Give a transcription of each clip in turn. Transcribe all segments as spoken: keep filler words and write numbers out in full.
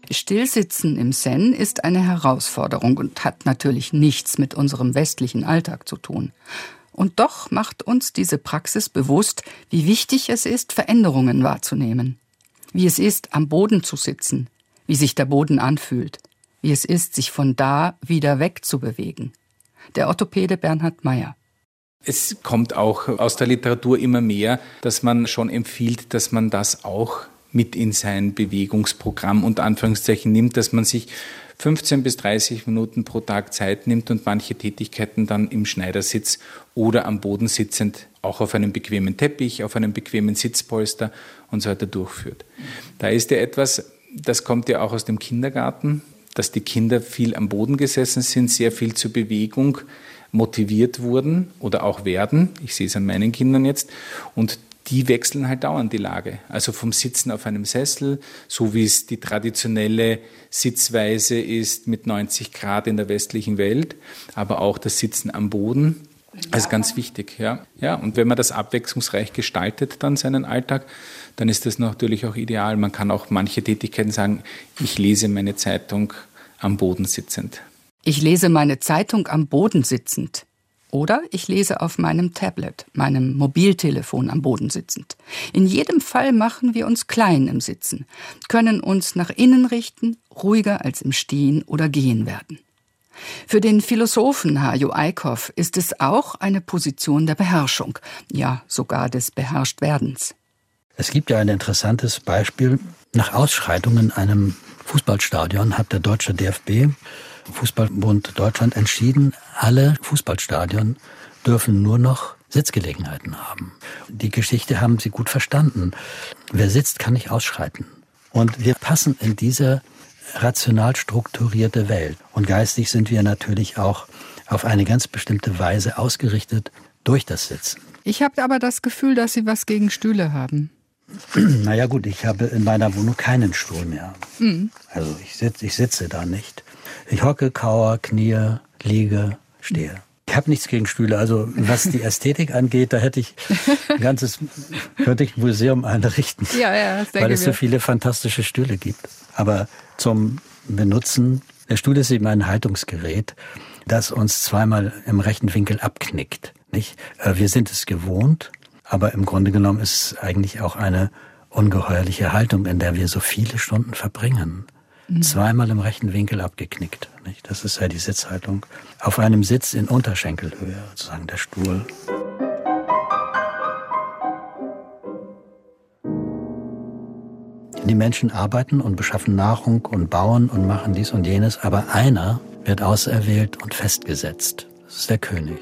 Stillsitzen im Zen ist eine Herausforderung und hat natürlich nichts mit unserem westlichen Alltag zu tun. Und doch macht uns diese Praxis bewusst, wie wichtig es ist, Veränderungen wahrzunehmen. Wie es ist, am Boden zu sitzen, wie sich der Boden anfühlt, wie es ist, sich von da wieder wegzubewegen. Der Orthopäde Bernhard Meyer. Es kommt auch aus der Literatur immer mehr, dass man schon empfiehlt, dass man das auch mit in sein Bewegungsprogramm unter Anführungszeichen nimmt, dass man sich fünfzehn bis dreißig Minuten pro Tag Zeit nimmt und manche Tätigkeiten dann im Schneidersitz oder am Boden sitzend, auch auf einem bequemen Teppich, auf einem bequemen Sitzpolster und so weiter durchführt. Da ist ja etwas, das kommt ja auch aus dem Kindergarten, dass die Kinder viel am Boden gesessen sind, sehr viel zur Bewegung motiviert wurden oder auch werden. Ich sehe es an meinen Kindern jetzt. Und die wechseln halt dauernd die Lage. Also vom Sitzen auf einem Sessel, so wie es die traditionelle Sitzweise ist mit neunzig Grad in der westlichen Welt, aber auch das Sitzen am Boden. Also ganz wichtig, ja. Ja, und wenn man das abwechslungsreich gestaltet, dann seinen Alltag, dann ist das natürlich auch ideal. Man kann auch manche Tätigkeiten sagen, ich lese meine Zeitung am Boden sitzend. Ich lese meine Zeitung am Boden sitzend. Oder ich lese auf meinem Tablet, meinem Mobiltelefon am Boden sitzend. In jedem Fall machen wir uns klein im Sitzen, können uns nach innen richten, ruhiger als im Stehen oder Gehen werden. Für den Philosophen Hajo Eickhoff ist es auch eine Position der Beherrschung, ja sogar des Beherrschtwerdens. Es gibt ja ein interessantes Beispiel. Nach Ausschreitungen in einem Fußballstadion hat der deutsche D F B, Fußballbund Deutschland, entschieden, alle Fußballstadien dürfen nur noch Sitzgelegenheiten haben. Die Geschichte haben sie gut verstanden. Wer sitzt, kann nicht ausschreiten. Und wir passen in diese rational strukturierte Welt. Und geistig sind wir natürlich auch auf eine ganz bestimmte Weise ausgerichtet durch das Sitzen. Ich habe aber das Gefühl, dass Sie was gegen Stühle haben. Naja gut, ich habe in meiner Wohnung keinen Stuhl mehr. Mhm. Also ich, sitz, ich sitze da nicht. Ich hocke, kauere, knie, liege, stehe. Ich habe nichts gegen Stühle. Also was die Ästhetik angeht, da hätte ich ein ganzes, könnte ich ein Museum einrichten, ja, ja, das weil es so wir. viele fantastische Stühle gibt. Aber zum Benutzen, der Stuhl ist eben ein Haltungsgerät, das uns zweimal im rechten Winkel abknickt. Nicht? Wir sind es gewohnt, aber im Grunde genommen ist es eigentlich auch eine ungeheuerliche Haltung, in der wir so viele Stunden verbringen. Mhm. Zweimal im rechten Winkel abgeknickt. Nicht? Das ist ja die Sitzhaltung. Auf einem Sitz in Unterschenkelhöhe, sozusagen der Stuhl. Die Menschen arbeiten und beschaffen Nahrung und bauen und machen dies und jenes, aber einer wird auserwählt und festgesetzt. Das ist der König.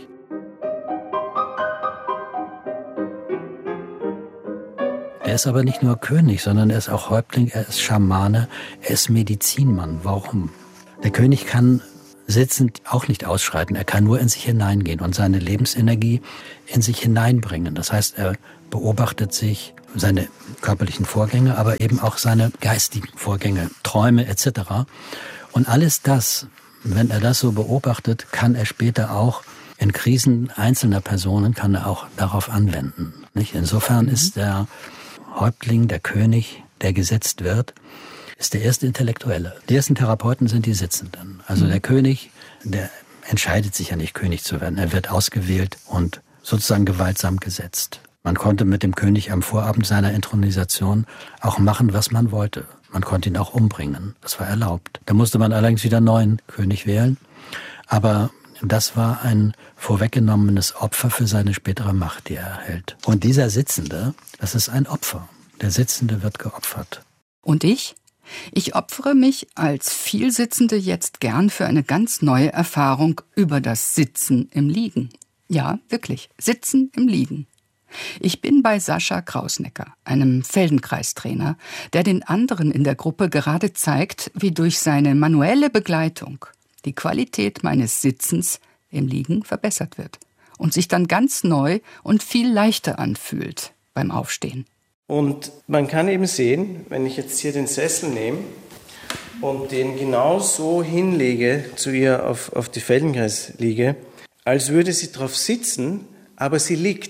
Er ist aber nicht nur König, sondern er ist auch Häuptling, er ist Schamane, er ist Medizinmann. Warum? Der König kann sitzend auch nicht ausschreiten, er kann nur in sich hineingehen und seine Lebensenergie in sich hineinbringen. Das heißt, er beobachtet sich, seine körperlichen Vorgänge, aber eben auch seine geistigen Vorgänge, Träume et cetera. Und alles das, wenn er das so beobachtet, kann er später auch in Krisen einzelner Personen, kann er auch darauf anwenden. Nicht? Insofern ist der Häuptling, der König, der gesetzt wird, ist der erste Intellektuelle. Die ersten Therapeuten sind die Sitzenden. Also der König, der entscheidet sich ja nicht, König zu werden. Er wird ausgewählt und sozusagen gewaltsam gesetzt. Man konnte mit dem König am Vorabend seiner Inthronisation auch machen, was man wollte. Man konnte ihn auch umbringen. Das war erlaubt. Da musste man allerdings wieder einen neuen König wählen. Aber das war ein vorweggenommenes Opfer für seine spätere Macht, die er erhält. Und dieser Sitzende, das ist ein Opfer. Der Sitzende wird geopfert. Und ich? Ich opfere mich als Vielsitzende jetzt gern für eine ganz neue Erfahrung über das Sitzen im Liegen. Ja, wirklich, Sitzen im Liegen. Ich bin bei Sascha Krausnecker, einem Feldenkreistrainer, der den anderen in der Gruppe gerade zeigt, wie durch seine manuelle Begleitung die Qualität meines Sitzens im Liegen verbessert wird und sich dann ganz neu und viel leichter anfühlt beim Aufstehen. Und man kann eben sehen, wenn ich jetzt hier den Sessel nehme und den genau so hinlege, zu ihr auf, auf die Feldenkreisliege, als würde sie drauf sitzen, aber sie liegt.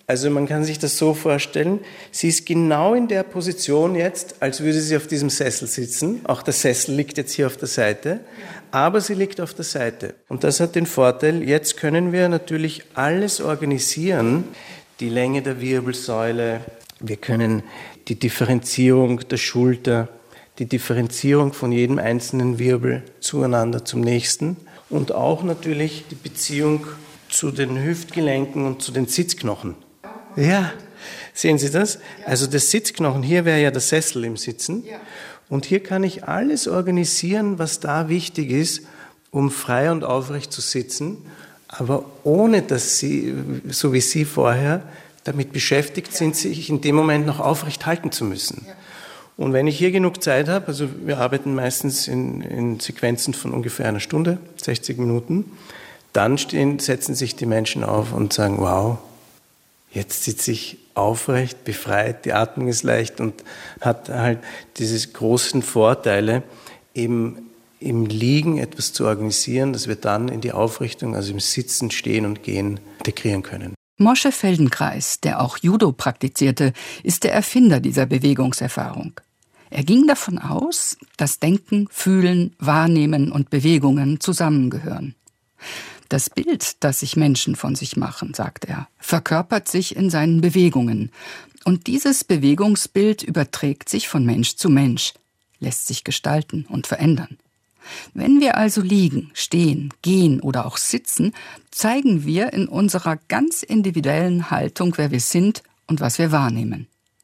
Also man kann sich das so vorstellen, sie ist genau in der Position jetzt, als würde sie auf diesem Sessel sitzen. Auch der Sessel liegt jetzt hier auf der Seite, aber sie liegt auf der Seite. Und das hat den Vorteil, jetzt können wir natürlich alles organisieren, die Länge der Wirbelsäule, wir können die Differenzierung der Schulter, die Differenzierung von jedem einzelnen Wirbel zueinander zum nächsten und auch natürlich die Beziehung zu den Hüftgelenken und zu den Sitzknochen. Ja, sehen Sie das? Also das Sitzknochen, hier wäre ja der Sessel im Sitzen. Und hier kann ich alles organisieren, was da wichtig ist, um frei und aufrecht zu sitzen, aber ohne, dass Sie, so wie Sie vorher, damit beschäftigt sind, sich in dem Moment noch aufrecht halten zu müssen. Und wenn ich hier genug Zeit habe, also wir arbeiten meistens in, in Sequenzen von ungefähr einer Stunde, sechzig Minuten, dann stehen, setzen sich die Menschen auf und sagen, wow, jetzt sitze ich aufrecht, befreit, die Atmung ist leicht und hat halt diese großen Vorteile, eben im Liegen etwas zu organisieren, das wir dann in die Aufrichtung, also im Sitzen, Stehen und Gehen integrieren können. Moshe Feldenkrais, der auch Judo praktizierte, ist der Erfinder dieser Bewegungserfahrung. Er ging davon aus, dass Denken, Fühlen, Wahrnehmen und Bewegungen zusammengehören. Das Bild, das sich Menschen von sich machen, sagt er, verkörpert sich in seinen Bewegungen. Und dieses Bewegungsbild überträgt sich von Mensch zu Mensch, lässt sich gestalten und verändern. Wenn wir also liegen, stehen, gehen oder auch sitzen, zeigen wir in unserer ganz individuellen Haltung, wer wir sind und was wir wahrnehmen.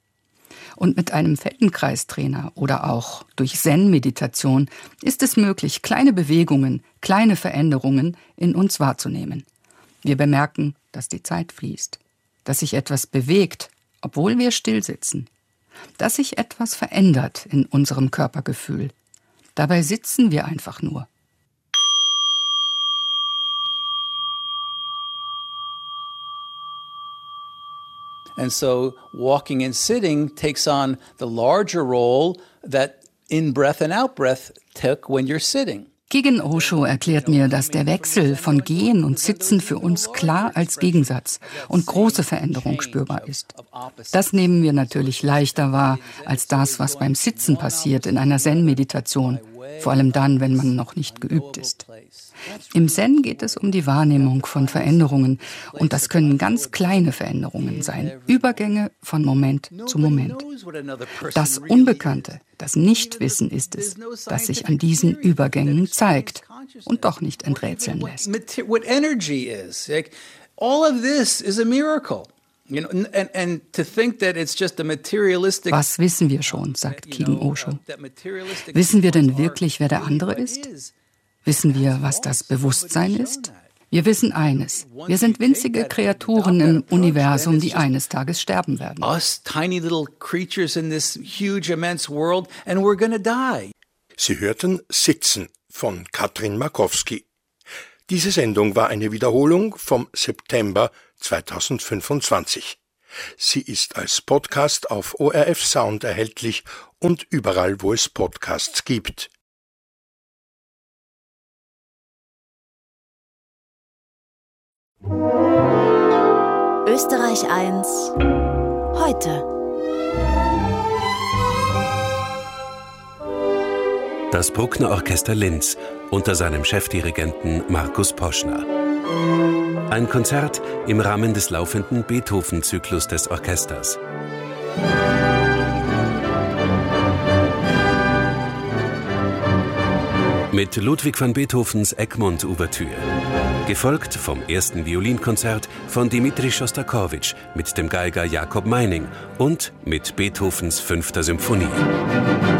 Und mit einem Feldenkreistrainer oder auch durch Zen-Meditation ist es möglich, kleine Bewegungen, kleine Veränderungen in uns wahrzunehmen. Wir bemerken, dass die Zeit fließt, dass sich etwas bewegt, obwohl wir still sitzen, dass sich etwas verändert in unserem Körpergefühl. Dabei sitzen wir einfach nur. And so walking and sitting takes on the larger role that in-breath and out-breath took when you're sitting. Kigen Osho erklärt mir, dass der Wechsel von Gehen und Sitzen für uns klar als Gegensatz und große Veränderung spürbar ist. Das nehmen wir natürlich leichter wahr als das, was beim Sitzen passiert in einer Zen-Meditation, vor allem dann, wenn man noch nicht geübt ist. Im Zen geht es um die Wahrnehmung von Veränderungen und das können ganz kleine Veränderungen sein, Übergänge von Moment zu Moment. Das Unbekannte, das Nichtwissen ist es, das sich an diesen Übergängen zeigt und doch nicht enträtseln lässt. Was wissen wir schon, sagt Kigen Osho. Wissen wir denn wirklich, wer der andere ist? Wissen wir, was das Bewusstsein ist? Wir wissen eines. Wir sind winzige Kreaturen im Universum, die eines Tages sterben werden. Sie hörten Sitzen von Katrin Markowski. Diese Sendung war eine Wiederholung vom September zweitausendfünfundzwanzig. Sie ist als Podcast auf O R F Sound erhältlich und überall, wo es Podcasts gibt. Österreich eins heute. Das Bruckner Orchester Linz unter seinem Chefdirigenten Markus Poschner. Ein Konzert im Rahmen des laufenden Beethoven-Zyklus des Orchesters. Mit Ludwig van Beethovens Egmont-Ouvertüre. Gefolgt vom ersten Violinkonzert von Dmitri Schostakowitsch mit dem Geiger Jakob Meining und mit Beethovens fünfter Symphonie.